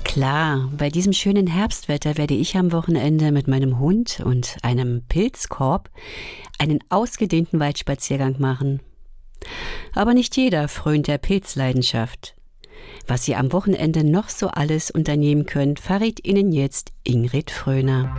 Klar, bei diesem schönen Herbstwetter werde ich am Wochenende mit meinem Hund und einem Pilzkorb einen ausgedehnten Waldspaziergang machen. Aber nicht jeder frönt der Pilzleidenschaft. Was Sie am Wochenende noch so alles unternehmen können, verrät Ihnen jetzt Ingrid Fröhner.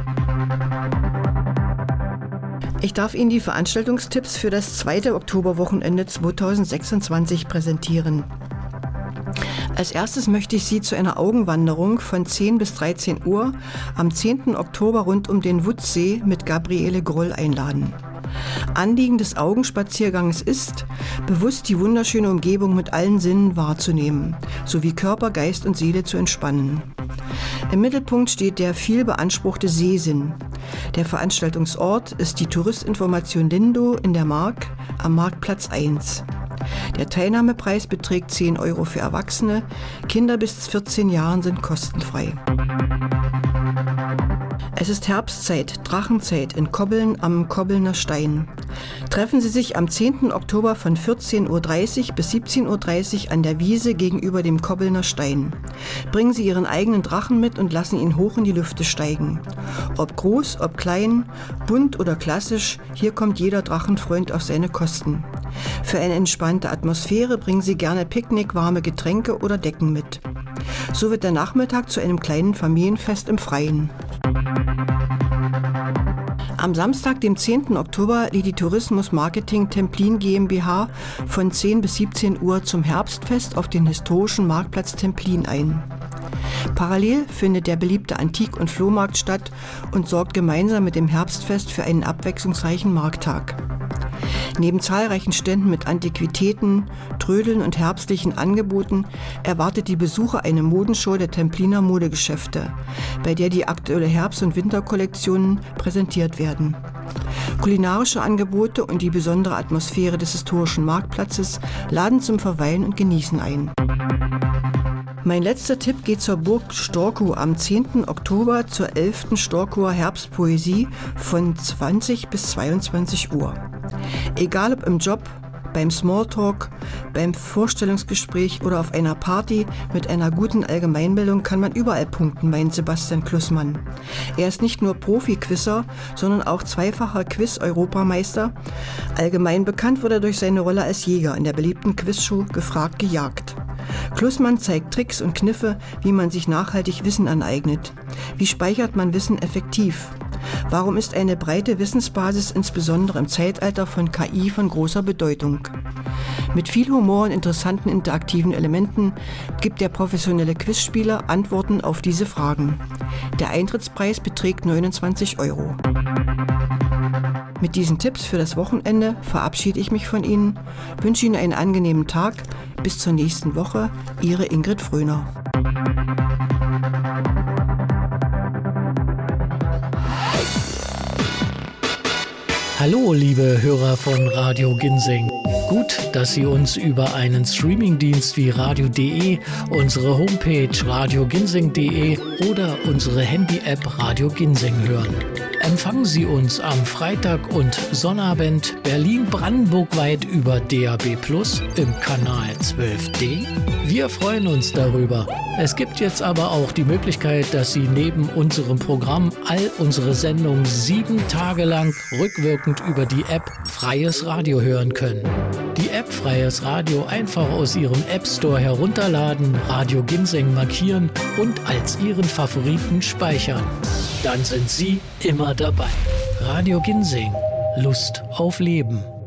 Ich darf Ihnen die Veranstaltungstipps für das 2. Oktoberwochenende 2026 präsentieren. Als erstes möchte ich Sie zu einer Augenwanderung von 10 bis 13 Uhr am 10. Oktober rund um den Wutssee mit Gabriele Groll einladen. Anliegen des Augenspaziergangs ist, bewusst die wunderschöne Umgebung mit allen Sinnen wahrzunehmen, sowie Körper, Geist und Seele zu entspannen. Im Mittelpunkt steht der viel beanspruchte Sehsinn. Der Veranstaltungsort ist die Touristinformation Lindo in der Mark am Marktplatz 1. Der Teilnahmepreis beträgt 10 Euro für Erwachsene, Kinder bis 14 Jahren sind kostenfrei. Es ist Herbstzeit, Drachenzeit in Kobbeln am Kobbelner Stein. Treffen Sie sich am 10. Oktober von 14.30 Uhr bis 17.30 Uhr an der Wiese gegenüber dem Kobbelner Stein. Bringen Sie Ihren eigenen Drachen mit und lassen ihn hoch in die Lüfte steigen. Ob groß, ob klein, bunt oder klassisch, hier kommt jeder Drachenfreund auf seine Kosten. Für eine entspannte Atmosphäre bringen Sie gerne Picknick, warme Getränke oder Decken mit. So wird der Nachmittag zu einem kleinen Familienfest im Freien. Am Samstag, dem 10. Oktober, lädt die Tourismus Marketing Templin GmbH von 10 bis 17 Uhr zum Herbstfest auf den historischen Marktplatz Templin ein. Parallel findet der beliebte Antik- und Flohmarkt statt und sorgt gemeinsam mit dem Herbstfest für einen abwechslungsreichen Markttag. Neben zahlreichen Ständen mit Antiquitäten, Trödeln und herbstlichen Angeboten erwartet die Besucher eine Modenshow der Templiner Modegeschäfte, bei der die aktuelle Herbst- und Winterkollektionen präsentiert werden. Kulinarische Angebote und die besondere Atmosphäre des historischen Marktplatzes laden zum Verweilen und Genießen ein. Mein letzter Tipp geht zur Burg Storkow am 10. Oktober zur 11. Storkower Herbstpoesie von 20 bis 22 Uhr. Egal ob im Job, beim Smalltalk, beim Vorstellungsgespräch oder auf einer Party mit einer guten Allgemeinbildung kann man überall punkten, meint Sebastian Klussmann. Er ist nicht nur Profi-Quizzer, sondern auch zweifacher Quiz-Europameister. Allgemein bekannt wurde er durch seine Rolle als Jäger in der beliebten Quizshow Gefragt gejagt. Klussmann zeigt Tricks und Kniffe, wie man sich nachhaltig Wissen aneignet. Wie speichert man Wissen effektiv? Warum ist eine breite Wissensbasis insbesondere im Zeitalter von KI von großer Bedeutung? Mit viel Humor und interessanten interaktiven Elementen gibt der professionelle Quizspieler Antworten auf diese Fragen. Der Eintrittspreis beträgt 29 Euro. Mit diesen Tipps für das Wochenende verabschiede ich mich von Ihnen, wünsche Ihnen einen angenehmen Tag. Bis zur nächsten Woche, Ihre Ingrid Fröhner. Hallo, liebe Hörer von Radio Ginseng. Gut, dass Sie uns über einen Streamingdienst wie radio.de, unsere Homepage radioginseng.de oder unsere Handy-App Radio Ginseng hören. Empfangen Sie uns am Freitag und Sonnabend Berlin-Brandenburg-weit über DAB+ im Kanal 12D. Wir freuen uns darüber. Es gibt jetzt aber auch die Möglichkeit, dass Sie neben unserem Programm all unsere Sendungen 7 Tage lang rückwirkend über die App Freies Radio hören können. Die App Freies Radio einfach aus Ihrem App Store herunterladen, Radio Ginseng markieren und als Ihren Favoriten speichern. Dann sind Sie immer dabei. Radio Ginseng. Lust auf Leben.